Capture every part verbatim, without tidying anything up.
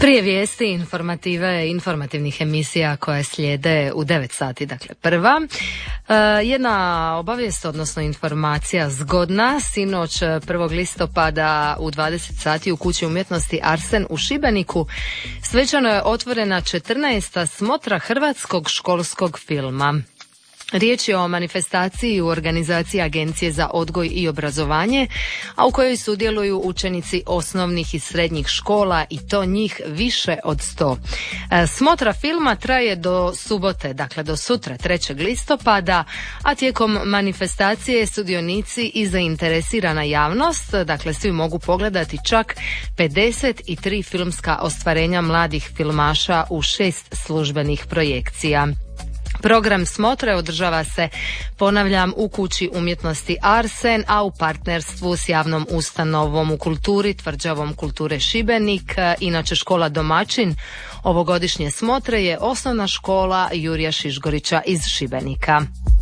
Prije vijesti, informative, informativnih emisija koje slijede u devet sati, dakle prva. E, jedna obavijest, odnosno informacija zgodna. Sinoć prvog listopada u dvadeset sati u Kući umjetnosti Arsen u Šibeniku svečano je otvorena četrnaesta smotra hrvatskog školskog filma. Riječ je o manifestaciji u organizaciji Agencije za odgoj i obrazovanje, a u kojoj sudjeluju učenici osnovnih i srednjih škola i to njih više od sto. Smotra filma traje do subote, dakle do sutra trećeg listopada, a tijekom manifestacije sudionici i zainteresirana javnost, dakle svi mogu pogledati čak pedeset tri filmska ostvarenja mladih filmaša u šest službenih projekcija. Program smotre održava se, ponavljam, u Kući umjetnosti Arsen, a u partnerstvu s javnom ustanovom u kulturi Tvrđavom kulture Šibenik. Inače, škola domaćin ovogodišnje smotre je osnovna škola Jurija Šišgorića iz Šibenika.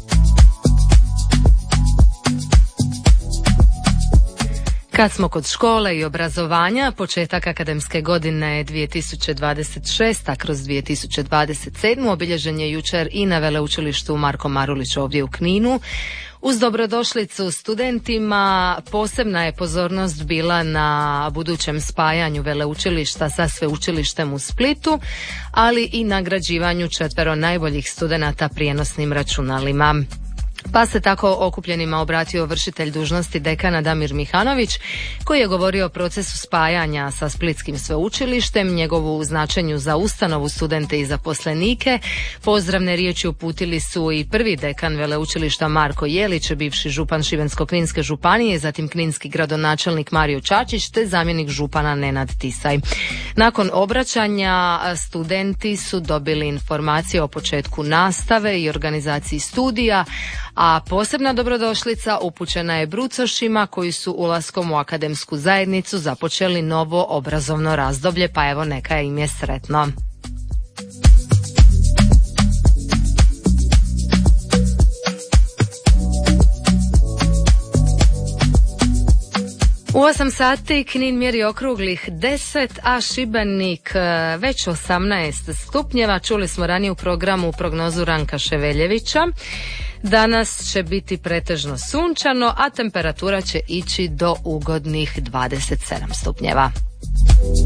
Kad smo kod škole i obrazovanja, početak akademske godine dvije tisuće dvadeset šeste kroz dvije tisuće dvadeset sedme obilježen je jučer i na Veleučilištu Marko Marulić ovdje u Kninu. Uz dobrodošlicu studentima posebna je pozornost bila na budućem spajanju veleučilišta sa sveučilištem u Splitu, ali i nagrađivanju četvero najboljih studenata prijenosnim računalima. Pa se tako okupljenima obratio vršitelj dužnosti dekana Damir Mihanović, koji je govorio o procesu spajanja sa Splitskim sveučilištem, njegovu značenju za ustanovu, studente i zaposlenike. Pozdravne riječi uputili su i prvi dekan veleučilišta Marko Jelić, bivši župan Šibensko-kninske županije, zatim kninski gradonačelnik Mario Čačić te zamjenik župana Nenad Tisaj. Nakon obraćanja studenti su dobili informacije o početku nastave i organizaciji studija, a posebna dobrodošlica upućena je brucošima koji su ulaskom u akademsku zajednicu započeli novo obrazovno razdoblje, pa evo neka im je sretno. U osam sati Knin mjeri okruglih deset, a Šibenik već osamnaest stupnjeva. Čuli smo ranije u programu prognozu Ranka Ševeljevića. Danas će biti pretežno sunčano, a temperatura će ići do ugodnih dvadeset sedam stupnjeva.